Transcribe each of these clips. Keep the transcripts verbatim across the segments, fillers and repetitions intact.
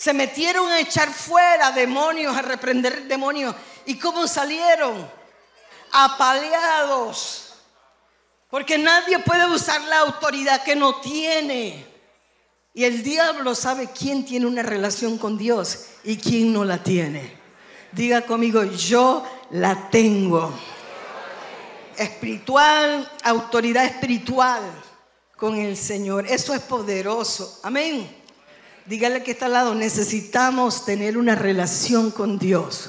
Se metieron a echar fuera demonios, a reprender demonios. ¿Y cómo salieron? Apaleados. Porque nadie puede usar la autoridad que no tiene. Y el diablo sabe quién tiene una relación con Dios y quién no la tiene. Diga conmigo, yo la tengo. Espiritual, autoridad espiritual con el Señor. Eso es poderoso. Amén. Dígale que está al lado, necesitamos tener una relación con Dios.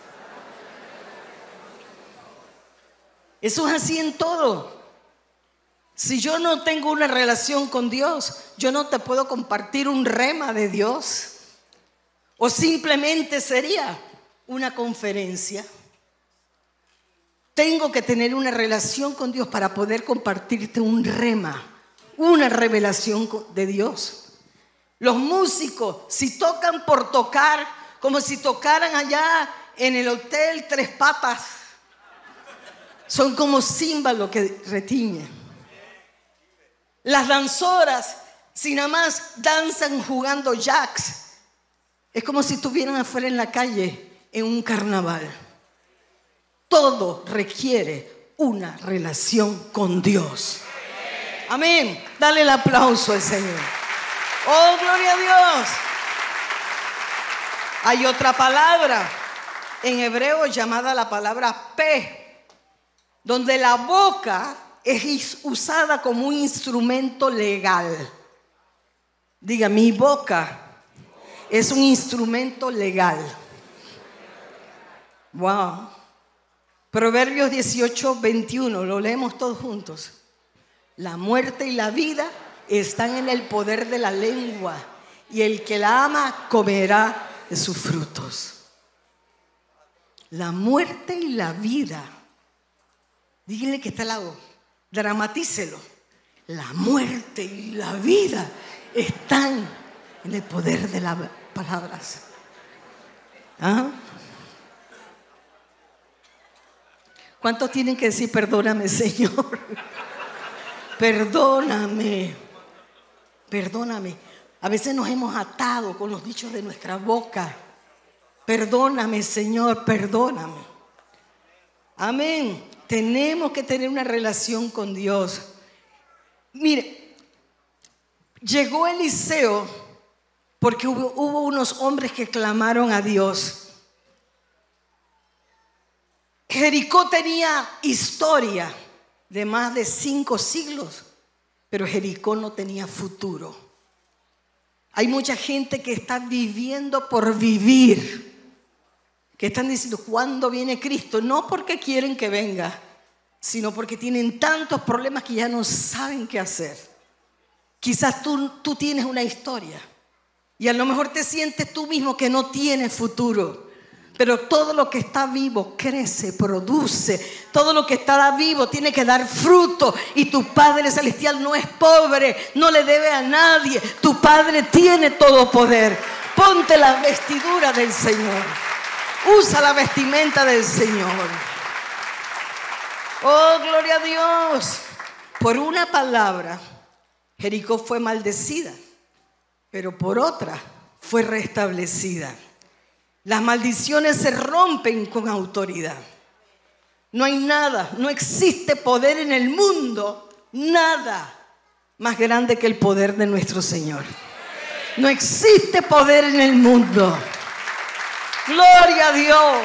Eso es así en todo. Si yo no tengo una relación con Dios, yo no te puedo compartir un rema de Dios. O simplemente sería una conferencia. Tengo que tener una relación con Dios para poder compartirte un rema, una revelación de Dios. Los músicos, si tocan por tocar, como si tocaran allá en el hotel Tres Patas, son como címbalos que retiñen. Las danzoras, si nada más danzan jugando jacks, es como si estuvieran afuera en la calle en un carnaval. Todo requiere una relación con Dios. Amén. Dale el aplauso al Señor. Oh, gloria a Dios. Hay otra palabra en hebreo llamada la palabra pe, donde la boca es usada como un instrumento legal. Diga, mi boca es un instrumento legal. Wow. Proverbios dieciocho, veintiuno, lo leemos todos juntos. La muerte y la vida están en el poder de la lengua, y el que la ama comerá de sus frutos. La muerte y la vida. Díganle que está al lado, dramatícelo. La muerte y la vida están en el poder de las palabras. ¿Ah? ¿Cuántos tienen que decir perdóname, Señor? Perdóname. Perdóname. A veces nos hemos atado con los dichos de nuestra boca. Perdóname, Señor, perdóname. Amén. Tenemos que tener una relación con Dios. Mire, llegó Eliseo porque hubo, hubo unos hombres que clamaron a Dios. Jericó tenía historia de más de cinco siglos, pero Jericó no tenía futuro. Hay mucha gente que está viviendo por vivir, que están diciendo, ¿cuándo viene Cristo? No porque quieren que venga, sino porque tienen tantos problemas que ya no saben qué hacer. Quizás tú, tú tienes una historia y a lo mejor te sientes tú mismo que no tienes futuro. Pero todo lo que está vivo crece, produce. Todo lo que está vivo tiene que dar fruto. Y tu Padre Celestial no es pobre, no le debe a nadie. Tu Padre tiene todo poder. Ponte la vestidura del Señor. Usa la vestimenta del Señor. Oh, gloria a Dios. Por una palabra, Jericó fue maldecida, pero por otra fue restablecida. Las maldiciones se rompen con autoridad. No hay nada, no existe poder en el mundo, nada más grande que el poder de nuestro Señor. No existe poder en el mundo. Gloria a Dios.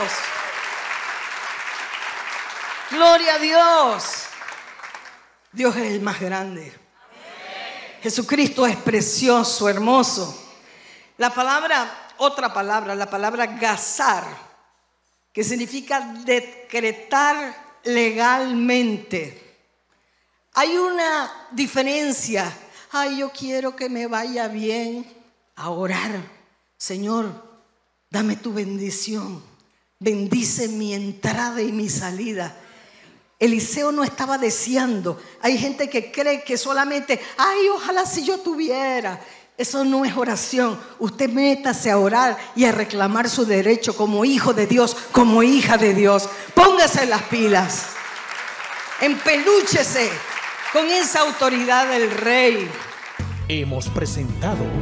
Gloria a Dios. Dios es el más grande. Jesucristo es precioso, hermoso. La palabra... Otra palabra, la palabra gazar, que significa decretar legalmente. Hay una diferencia. Ay, yo quiero que me vaya bien, a orar. Señor, dame tu bendición. Bendice mi entrada y mi salida. Eliseo no estaba deseando. Hay gente que cree que solamente, ay, ojalá si yo tuviera. Eso no es oración. Usted métase a orar y a reclamar su derecho como hijo de Dios, como hija de Dios. Póngase las pilas. Empelúchese con esa autoridad del Rey. Hemos presentado